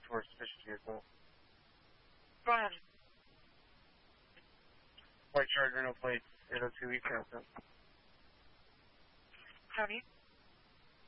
for a suspicious vehicle. Go ahead. White Charger, no plates, 802 East Hampton. Tony?